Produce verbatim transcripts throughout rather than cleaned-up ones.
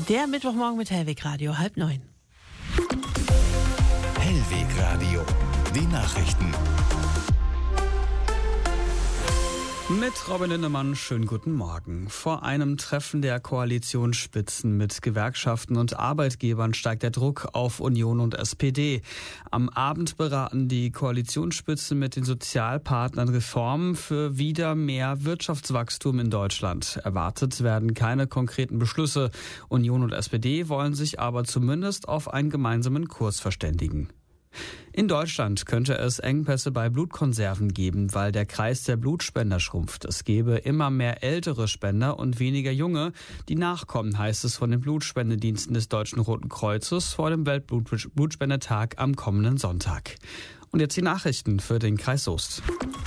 Der Mittwochmorgen mit Hellweg Radio, halb neun. Hellweg Radio, die Nachrichten. Mit Robin Lindemann, schönen guten Morgen. Vor einem Treffen der Koalitionsspitzen mit Gewerkschaften und Arbeitgebern steigt der Druck auf Union und S P D. Am Abend beraten die Koalitionsspitzen mit den Sozialpartnern Reformen für wieder mehr Wirtschaftswachstum in Deutschland. Erwartet werden keine konkreten Beschlüsse. Union und S P D wollen sich aber zumindest auf einen gemeinsamen Kurs verständigen. In Deutschland könnte es Engpässe bei Blutkonserven geben, weil der Kreis der Blutspender schrumpft. Es gebe immer mehr ältere Spender und weniger junge, die nachkommen, heißt es von den Blutspendediensten des Deutschen Roten Kreuzes vor dem Weltblutspendetag am kommenden Sonntag. Und jetzt die Nachrichten für den Kreis Soest.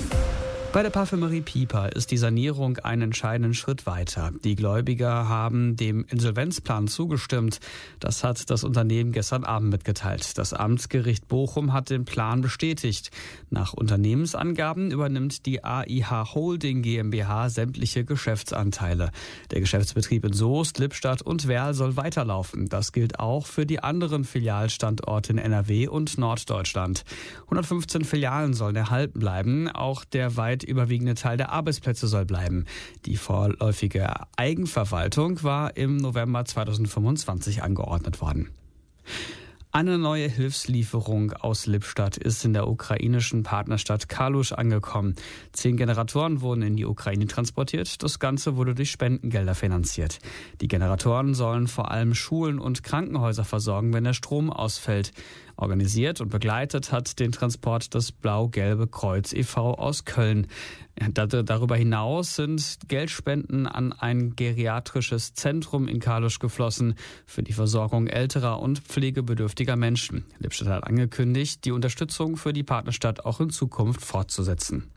Bei der Parfümerie Piper ist die Sanierung einen entscheidenden Schritt weiter. Die Gläubiger haben dem Insolvenzplan zugestimmt. Das hat das Unternehmen gestern Abend mitgeteilt. Das Amtsgericht Bochum hat den Plan bestätigt. Nach Unternehmensangaben übernimmt die A I H Holding GmbH sämtliche Geschäftsanteile. Der Geschäftsbetrieb in Soest, Lippstadt und Werl soll weiterlaufen. Das gilt auch für die anderen Filialstandorte in N R W und Norddeutschland. hundertfünfzehn Filialen sollen erhalten bleiben. Auch der weit überwiegende Teil der Arbeitsplätze soll bleiben. Die vorläufige Eigenverwaltung war im November zweitausendfünfundzwanzig angeordnet worden. Eine neue Hilfslieferung aus Lippstadt ist in der ukrainischen Partnerstadt Kalusch angekommen. Zehn Generatoren wurden in die Ukraine transportiert. Das Ganze wurde durch Spendengelder finanziert. Die Generatoren sollen vor allem Schulen und Krankenhäuser versorgen, wenn der Strom ausfällt. Organisiert und begleitet hat den Transport das Blau-Gelbe Kreuz e V aus Köln. Darüber hinaus sind Geldspenden an ein geriatrisches Zentrum in Kalusch geflossen für die Versorgung älterer und pflegebedürftiger Menschen. Lippstadt hat angekündigt, die Unterstützung für die Partnerstadt auch in Zukunft fortzusetzen.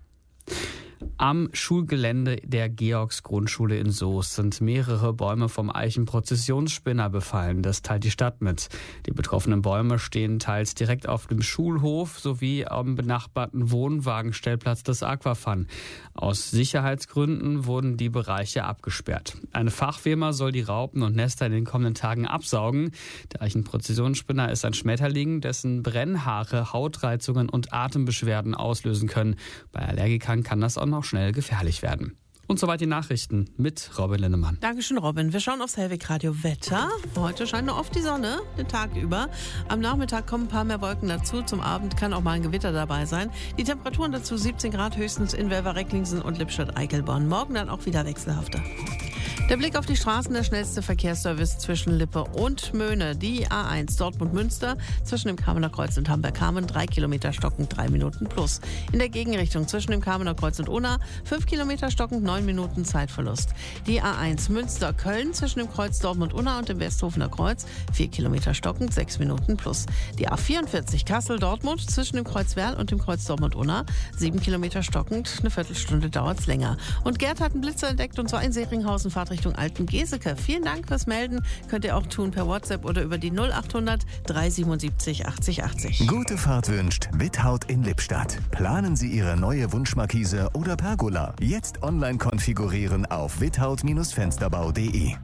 Am Schulgelände der Georgs-Grundschule in Soest sind mehrere Bäume vom Eichenprozessionsspinner befallen. Das teilt die Stadt mit. Die betroffenen Bäume stehen teils direkt auf dem Schulhof sowie am benachbarten Wohnwagenstellplatz des Aquafan. Aus Sicherheitsgründen wurden die Bereiche abgesperrt. Eine Fachfirma soll die Raupen und Nester in den kommenden Tagen absaugen. Der Eichenprozessionsspinner ist ein Schmetterling, dessen Brennhaare Hautreizungen und Atembeschwerden auslösen können. Bei Allergikern kann das auch noch schnell gefährlich werden. Und soweit die Nachrichten mit Robin Lindemann. Dankeschön, Robin. Wir schauen aufs Hellweg Radio Wetter. Heute scheint nur oft die Sonne, den Tag über. Am Nachmittag kommen ein paar mehr Wolken dazu. Zum Abend kann auch mal ein Gewitter dabei sein. Die Temperaturen dazu siebzehn Grad höchstens in Welver-Recklinghausen und Lippstadt-Eichelborn. Morgen dann auch wieder wechselhafter. Der Blick auf die Straßen, der schnellste Verkehrsservice zwischen Lippe und Möhne. Die A eins Dortmund-Münster zwischen dem Kamener Kreuz und Hamburg-Kamen, drei Kilometer stockend, drei Minuten plus. In der Gegenrichtung zwischen dem Kamener Kreuz und Unna, fünf Kilometer stockend, neun Minuten Zeitverlust. Die A eins Münster-Köln zwischen dem Kreuz Dortmund-Unna und dem Westhofener Kreuz, vier Kilometer stockend, sechs Minuten plus. Die A vierundvierzig Kassel-Dortmund zwischen dem Kreuz Werl und dem Kreuz Dortmund-Unna, sieben Kilometer stockend, eine Viertelstunde dauert's länger. Und Gerd hat einen Blitzer entdeckt und zwar in Seringhausen, Fahrt Richtung Altengeseke. Vielen Dank fürs Melden. Könnt ihr auch tun per WhatsApp oder über die null achthundert dreihundertsiebenundsiebzig achtzig achtzig. Gute Fahrt wünscht Without in Lippstadt. Planen Sie Ihre neue Wunschmarkise oder Pergola. Jetzt online konfigurieren auf without Fensterbau punkt de.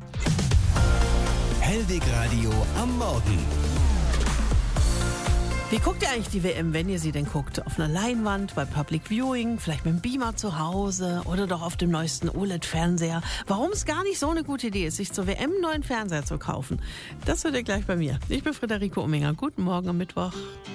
Hellweg Radio am Morgen. Wie guckt ihr eigentlich die W M, wenn ihr sie denn guckt? Auf einer Leinwand, bei Public Viewing, vielleicht mit dem Beamer zu Hause oder doch auf dem neuesten O L E D-Fernseher? Warum es gar nicht so eine gute Idee ist, sich zur W M einen neuen Fernseher zu kaufen? Das hört ihr gleich bei mir. Ich bin Friederike Ominger. Guten Morgen am Mittwoch.